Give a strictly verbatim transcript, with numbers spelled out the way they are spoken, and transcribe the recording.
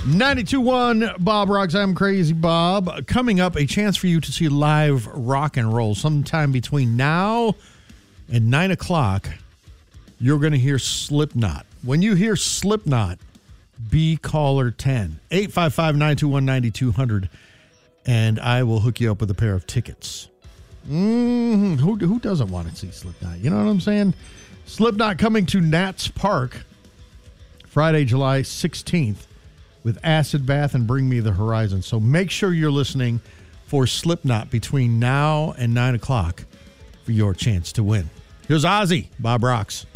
ninety-two point one Bob Rocks. I'm Crazy Bob. Coming up, a chance for you to see live rock and roll sometime between now and nine o'clock. You're going to hear Slipknot. When you hear Slipknot, be caller ten, eight five five, nine two one, nine two zero zero, and I will hook you up with a pair of tickets. Mm-hmm. Who, who doesn't want to see Slipknot? You know what I'm saying? Slipknot coming to Nats Park Friday, July sixteenth with Acid Bath and Bring Me the Horizon. So make sure you're listening for Slipknot between now and nine o'clock for your chance to win. Here's Ozzy, Bob Rocks.